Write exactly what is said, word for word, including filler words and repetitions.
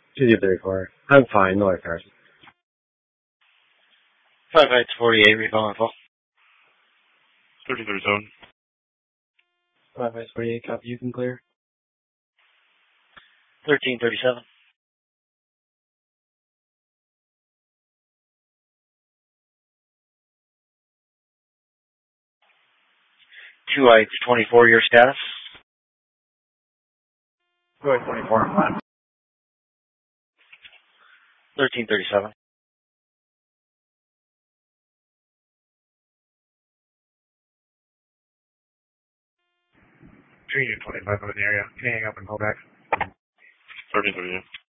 two thirty-four. I'm fine, no other cars. five eight forty-eight, recall info. thirteen thirty-seven. five eight forty-eight, copy, you can clear. thirteen thirty-seven. two eight twenty-four, your status? two eight twenty-four, I'm fine. thirteen thirty-seven. three twenty-five, I'm in the area. Can you hang up and call back? thirteen thirty-eight.